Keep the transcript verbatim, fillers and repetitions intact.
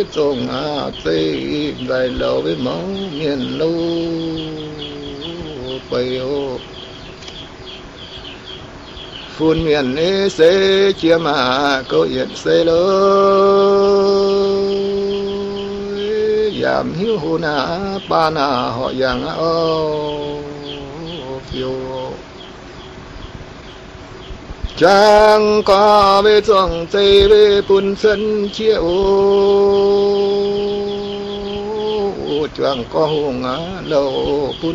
Trong à tây dài lâu với máu miền lâu bầy ô phun miền ế xế chia mà câu yên xế lối giảm hiếu hồn à ba nà họ giang ô phiêu chẳng có về trong tây về bùn sân chia ô chẳng có hùng á lâu